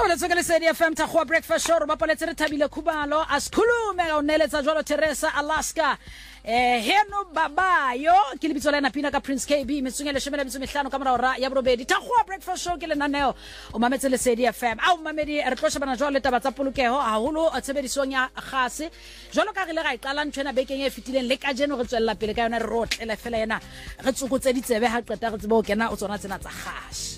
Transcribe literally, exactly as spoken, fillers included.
let's go to F M Takhwa breakfast show ba poletse re thabile khubalo asikhulume ga uneletsa jwalo Teresa Alaska eh heno babayo ke lebitso la Pina ka Prince K B metsungele shemela bitso mehlano ka mora ya borobedi Takhwa breakfast show ke le naneo o mametse le F M au mamedi re tlosha bana jwalo taba tsa polokeho haholo a tshebedisong ya gase jwalo ka re le ga iqala ntshena bekeng e fitileng le ka jeno re tswella pele ka yona re rotle le fela yena re tsukutse ditsebe ha qeta re tsebo kena o tsona tsena tsa gase